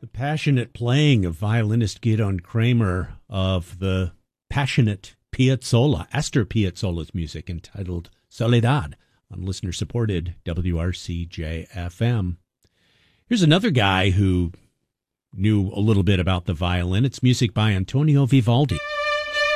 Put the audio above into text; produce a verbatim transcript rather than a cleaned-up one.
passionate playing of violinist Gidon Kramer of the passionate Piazzolla, Astor Piazzolla's music entitled Soledad on listener-supported W R C J F M. Here's another guy who knew a little bit about the violin. It's music by Antonio Vivaldi.